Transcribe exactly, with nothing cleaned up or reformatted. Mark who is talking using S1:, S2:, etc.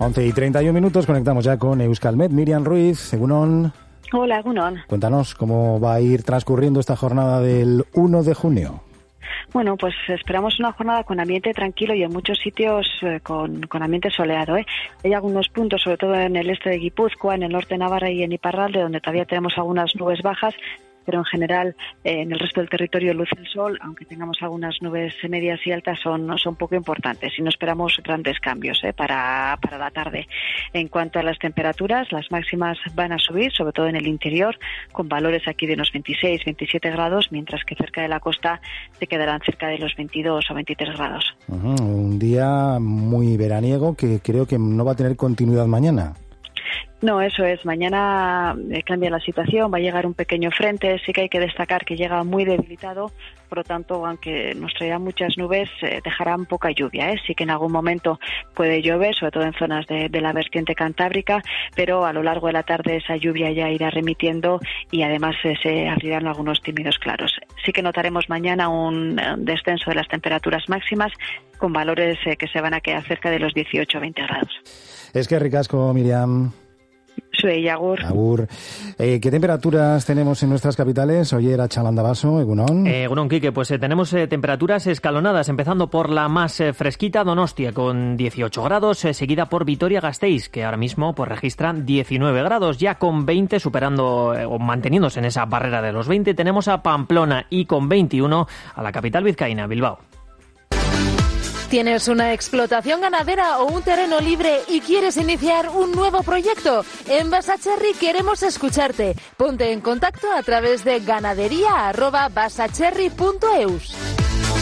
S1: once y treinta y un minutos, conectamos ya con Euskalmet. Miriam Ruiz, Egunon.
S2: Hola, Egunon.
S1: Cuéntanos cómo va a ir transcurriendo esta jornada del uno de junio.
S2: Bueno, pues esperamos una jornada con ambiente tranquilo y en muchos sitios eh, con, con ambiente soleado. ¿eh? Hay algunos puntos, sobre todo en el este de Guipúzcoa, en el norte de Navarra y en Iparralde, donde todavía tenemos algunas nubes bajas, pero en general eh, en el resto del territorio luce el sol, aunque tengamos algunas nubes medias y altas, son, son poco importantes y no esperamos grandes cambios eh, para, para la tarde. En cuanto a las temperaturas, las máximas van a subir, sobre todo en el interior, con valores aquí de unos veintiséis, veintisiete grados, mientras que cerca de la costa se quedarán cerca de los veintidós o veintitrés grados.
S1: Uh-huh. Un día muy veraniego que creo que no va a tener continuidad mañana.
S2: No, eso es. Mañana eh, cambia la situación, va a llegar un pequeño frente, sí que hay que destacar que llega muy debilitado, por lo tanto, aunque nos traerá muchas nubes, eh, dejarán poca lluvia. ¿eh? Sí que en algún momento puede llover, sobre todo en zonas de, de la vertiente cantábrica, pero a lo largo de la tarde esa lluvia ya irá remitiendo y además eh, se abrirán algunos tímidos claros. Sí que notaremos mañana un, un descenso de las temperaturas máximas con valores eh, que se van a quedar cerca de los dieciocho a veinte grados.
S1: Es que ricasco, Miriam.
S2: Soy Agur.
S1: Agur. Eh, ¿Qué temperaturas tenemos en nuestras capitales? Hoy era Chalandabaso, Egunon.
S3: Eh, Egunon, Quique, pues eh, tenemos eh, temperaturas escalonadas, empezando por la más eh, fresquita, Donostia, con dieciocho grados, eh, seguida por Vitoria-Gasteiz, que ahora mismo pues registran diecinueve grados, ya con veinte, superando eh, o manteniéndose en esa barrera de los veinte. Tenemos a Pamplona y con veintiuno a la capital vizcaína, Bilbao.
S4: ¿Tienes una explotación ganadera o un terreno libre y quieres iniciar un nuevo proyecto? En Basacherry queremos escucharte. Ponte en contacto a través de ganadería arroba basacherry punto eus.